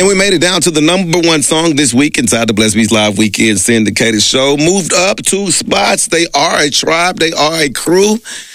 And we made it down to the number one song this week inside the Blessed Beats Live Weekend syndicated show. Moved up 2 spots. They are a tribe. They are a crew.